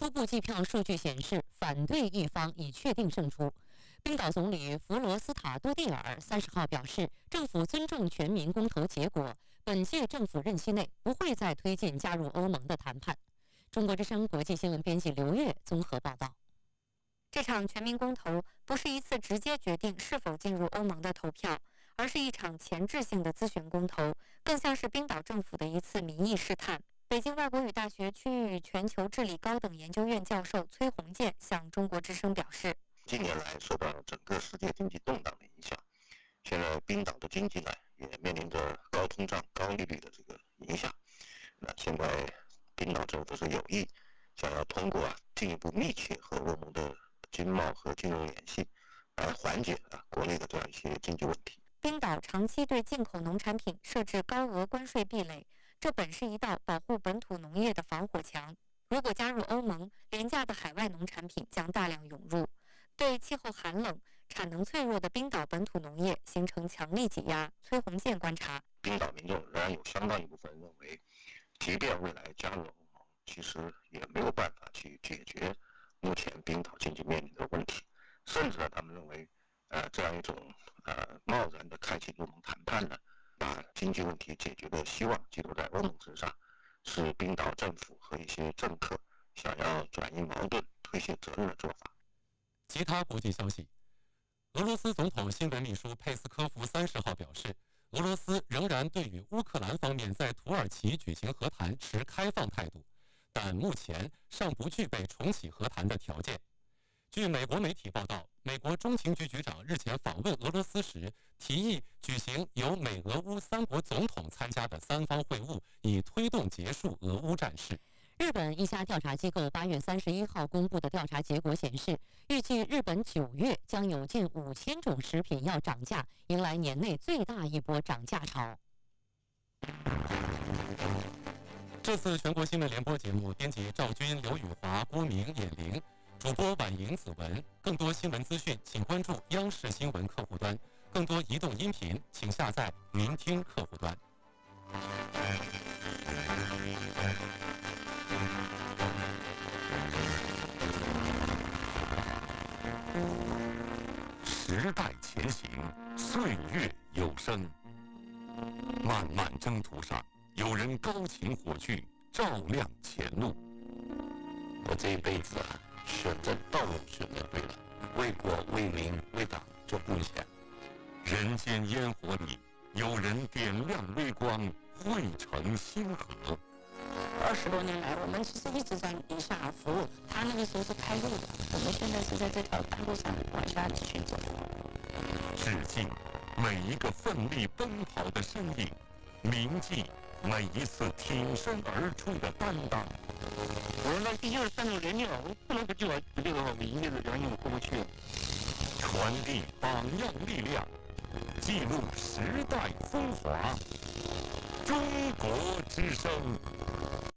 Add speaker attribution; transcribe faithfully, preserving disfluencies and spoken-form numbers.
Speaker 1: 初步计票数据显示，反对一方已确定胜出。冰岛总理弗罗斯塔多蒂尔三十号表示，政府尊重全民公投结果，本届政府任期内不会再推进加入欧盟的谈判。中国之声国际新闻编辑刘越综合报道。
Speaker 2: 这场全民公投不是一次直接决定是否进入欧盟的投票，而是一场前置性的咨询公投，更像是冰岛政府的一次民意试探。北京外国语大学区域与全球治理高等研究院教授崔洪建向中国之声表示，
Speaker 3: 近年来受到整个世界经济动荡的影响，现在冰岛的经济呢也面临着高通胀、高利率的这个影响。那现在冰岛政府是有意想要通过啊进一步密切和欧盟的经贸和金融联系，来缓解啊国内的这样一些经济问题。
Speaker 2: 冰岛长期对进口农产品设置高额关税壁垒，这本是一道保护本土农业的防火墙。如果加入欧盟，廉价的海外农产品将大量涌入，对气候寒冷、产能脆弱的冰岛本土农业形成强力挤压。崔洪建观察，
Speaker 3: 冰岛民众仍然有相当一部分认为，即便未来加入欧盟，其实也没有办法去解决目前冰岛经济面临的问题，甚至呢，他们认为，呃，这样一种呃贸然的开启欧盟谈判呢，把经济问题解决的希望寄托在欧盟身上，是冰岛政府和一些政客想要转移矛盾、推卸责任的做法。
Speaker 4: 其他国际消息，俄罗斯总统新闻秘书佩斯科夫三十号表示，俄罗斯仍然对与乌克兰方面在土耳其举行和谈持开放态度，但目前尚不具备重启和谈的条件。据美国媒体报道，美国中情局局长日前访问俄罗斯时，提议举行由美俄乌三国总统参加的三方会晤，以推动结束俄乌战事。
Speaker 1: 日本一家调查机构八月三十一号公布的调查结果显示，预计日本九月将有近五千种食品要涨价，迎来年内最大一波涨价潮。
Speaker 4: 这次全国新闻联播节目编辑赵军、刘宇华、郭明、眼玲，主播婉莹、子文。更多新闻资讯，请关注央视新闻客户端。更多移动音频，请下载云听客户端。
Speaker 5: 时代前行，岁月有声。漫漫征途上，有人高擎火炬，照亮前路。
Speaker 6: 我这一辈子啊，选择道路选择对了，为国为民为党做贡献。
Speaker 5: 人间烟火里，有人点亮微光，汇成星河。
Speaker 7: 二十多年来，我们其实一直在地下服务。他那个时候是开路的，我们现在是在这条大路上往下继续走。
Speaker 5: 致敬每一个奋力奔跑的身影，铭记每一次挺身而出的担当。
Speaker 3: 我们一二三六连接了，我不能不救啊！不救的话，我一夜的两眼我过不去了。
Speaker 5: 传递榜样力量，记录时代风华。中国之声。